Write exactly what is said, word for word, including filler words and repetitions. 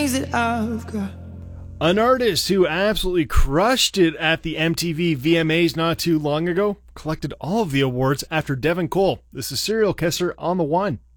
things that I've got. An artist who absolutely crushed it at the M T V V M As not too long ago collected all of the awards after Devin Cole. This is Serial Kisser on the One.